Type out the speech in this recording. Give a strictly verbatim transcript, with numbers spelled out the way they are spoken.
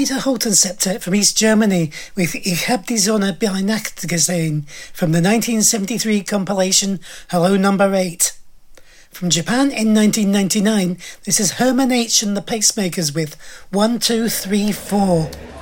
Peter Holten-Septet from East Germany with Ich hab die Sonne bei Nacht gesehen from the nineteen seventy-three compilation Hello Number eight. From Japan in nineteen ninety-nine, this is Herman H and the Pacemakers with one two three four.